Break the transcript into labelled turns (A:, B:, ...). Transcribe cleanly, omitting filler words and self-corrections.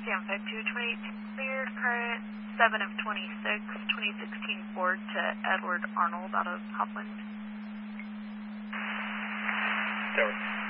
A: Sam 5228 cleared, current 7 of 26, 2016 Ford to Edward Arnold out of Hopland.
B: Tower.